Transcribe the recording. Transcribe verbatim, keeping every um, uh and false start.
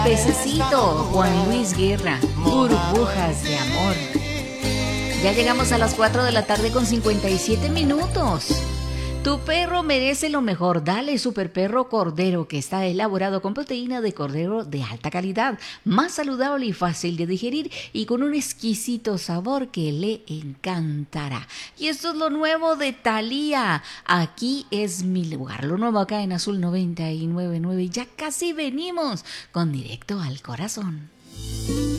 Pececito, Juan Luis Guerra, Burbujas de Amor. Ya llegamos a las cuatro de la tarde con cincuenta y siete minutos. Tu perro merece lo mejor. Dale Super Perro Cordero, que está elaborado con proteína de cordero de alta calidad, más saludable y fácil de digerir y con un exquisito sabor que le encantará. Y esto es lo nuevo de Thalía. Aquí es mi lugar. Lo nuevo acá en Azul noventa y nueve punto nueve. Ya casi venimos con Directo al Corazón.